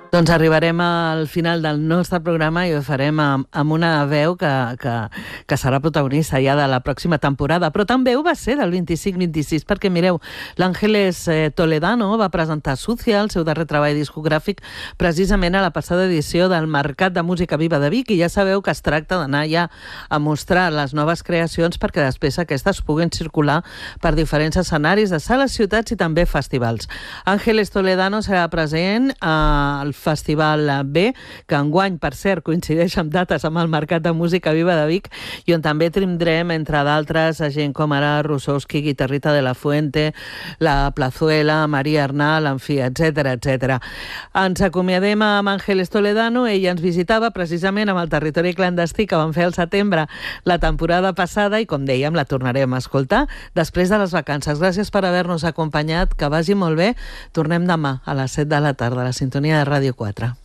Doncs arribarem al final del nostre programa i ho farem amb una veu que serà protagonista ja de la pròxima temporada, però també ho va ser del 25-26, perquè mireu, l'Ángeles Toledano va presentar Sucia, el seu darrer treball discogràfic, precisament a la passada edició del Mercat de Música Viva de Vic, i ja sabeu que es tracta d'anar ja a mostrar les noves creacions perquè després aquestes puguen circular per diferents escenaris de sales, ciutats i també festivals. Ángeles Toledano serà present al Festival B, que enguany, per cert, coincideix amb dates amb el Mercat de Música Viva de Vic, i on també tindrem, entre d'altres, gent com ara Rusowski, Guitarrita de la Fuente, la Plazuela, Maria Arnal, en fi, etc etc. Ens acomiadem amb Ángeles Toledano. Ella ens visitava precisament amb el Territori Clandestí que vam fer al setembre la temporada passada i, com dèiem, la tornarem a escoltar després de les vacances. Gràcies per haver-nos acompanyat, que vagi molt bé. Tornem demà a les 7 de la tarda a la sintonia de Ràdio 4.